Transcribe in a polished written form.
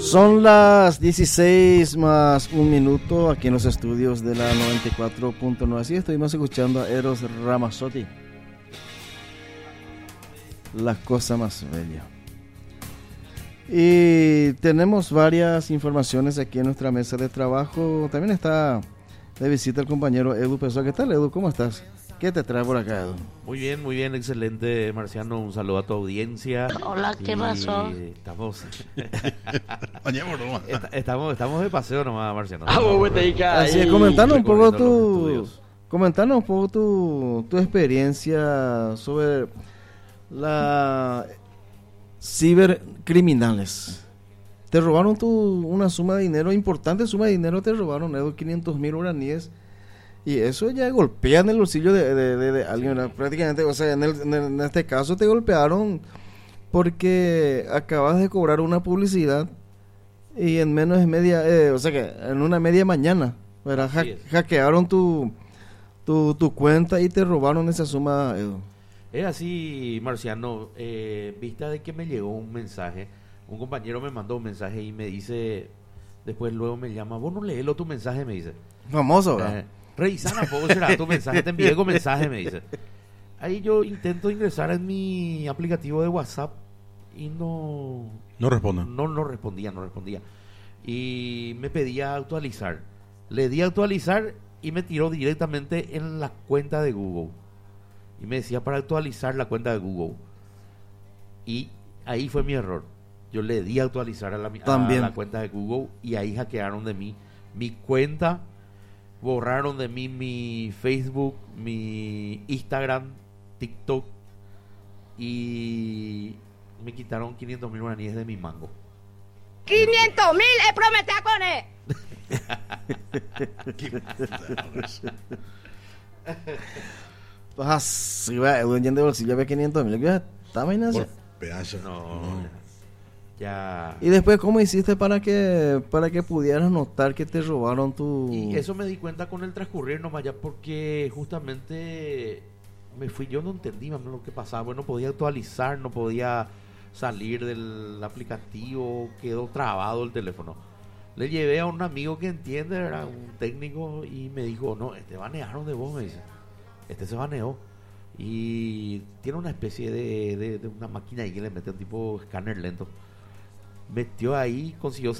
Son las 16 más un minuto aquí en los estudios de la 94.9. Así estuvimos escuchando a Eros Ramazzotti. La cosa más bella. Y tenemos varias informaciones aquí en nuestra mesa de trabajo. También está de visita el compañero Edu Pessoa. ¿Qué tal, Edu? ¿Cómo estás? ¿Qué te trae por acá, Edu? Muy bien, excelente, Marciano. Un saludo a tu audiencia. Hola, ¿qué pasó? Estamos de paseo nomás, Marciano. Así es, comentanos un poco tu experiencia sobre la cibercriminales. Te robaron una suma de dinero, importante suma de dinero te robaron, Edu, 500,000 guaraníes. Y eso ya golpea en el bolsillo de alguien, ¿verdad? Prácticamente, o sea, en este caso te golpearon porque acabas de cobrar una publicidad y en menos de media, o sea que en una media mañana, ¿verdad? Hackearon tu cuenta y te robaron esa suma, Edu. Es así, Marciano, vista de que me llegó un mensaje, un compañero me mandó un mensaje y me dice, después luego me llama, vos no leelo tu mensaje, me dice. Famoso, ¿verdad? Revisar a poco será tu mensaje, te envié con mensaje, me dice. Ahí yo intento ingresar en mi aplicativo de WhatsApp y no responde. No respondía. Y me pedía actualizar. Le di a actualizar y me tiró directamente en la cuenta de Google. Y me decía para actualizar la cuenta de Google. Y ahí fue mi error. Yo le di a actualizar a la cuenta de Google y ahí hackearon de mí mi cuenta. Borraron de mí mi Facebook, mi Instagram, TikTok y me quitaron 500,000 guaraníes de mi mango. 500,000 es prometer con él. Pues así va, Edu de bolsillo ve 500,000. ¿Qué está vaina? Pedazo. No. Ya. Y después, ¿cómo hiciste para que pudieras notar que te robaron tu...? Y eso me di cuenta con el transcurrir nomás ya, porque justamente me fui, yo no entendí más lo que pasaba. Bueno, no podía actualizar, no podía salir del aplicativo, quedó trabado el teléfono. Le llevé a un amigo que entiende, era un técnico, y me dijo, no, banearon de vos, me dice. Se baneó. Y tiene una especie de una máquina ahí que le mete un tipo escáner lento. Metió ahí, consiguió